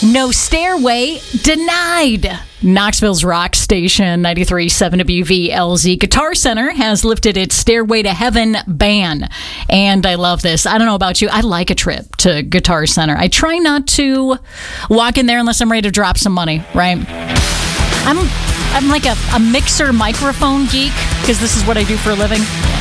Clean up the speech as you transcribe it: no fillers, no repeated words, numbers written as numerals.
No stairway denied. Knoxville's rock station 93.7 WVLZ Guitar Center has lifted its Stairway to Heaven ban. And I love this. I don't know about you. I like a trip to Guitar Center. I try not to walk in there unless I'm ready to drop some money, right? I'm like a mixer microphone geek because this is what I do for a living.